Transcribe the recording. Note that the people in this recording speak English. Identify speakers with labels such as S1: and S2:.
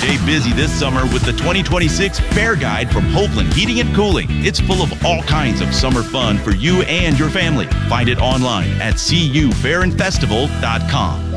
S1: Stay busy this summer with the 2026 Fair Guide from Hopeland Heating and Cooling. It's full of all kinds of summer fun for you and your family. Find it online at cufairandfestival.com.